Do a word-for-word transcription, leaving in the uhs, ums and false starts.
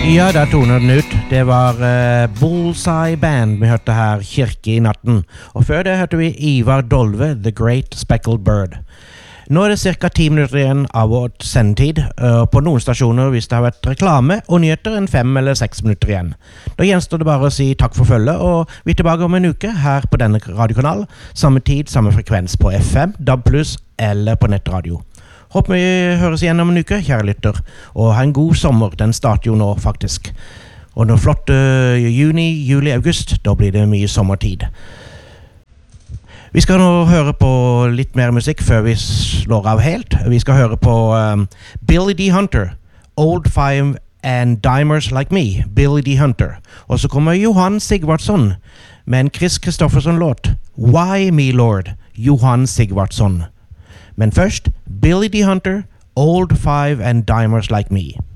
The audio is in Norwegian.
Ja, der toner den ut. Det var uh, Bullseye Band vi hørte her, Kirke i natten. Og før det hørte vi Ivar Dolve, The Great Speckled Bird. Nå er det cirka ti minutter igjen av vår sendetid, og på noen stasjoner hvis det har vært reklame og nyheter en fem eller seks minutter igjen. Da gjenstår det bare å si takk for følget, og vi er tilbake om en uke her på denne radiokanal. Samme tid, samme frekvens på F M, D A B plus eller på nettradio. Håper vi høres igjen om en uke, kjære lytter, og ha en god sommer. Den starter jo nå faktisk. Og når flotte juni, juli, august, da blir det mye sommertid. Vi skal nå høre på litt mer musikk før vi slår av helt. Vi skal høre på um, Billy D. Hunter, Old Five and Dimers Like Me, Billy D. Hunter. Og så kommer Johan Sigvardsson med en Chris Kristofferson-låt, Why Me Lord, Johan Sigvardsson. Men først, Billy D. Hunter, Old Five and Dimers Like Me.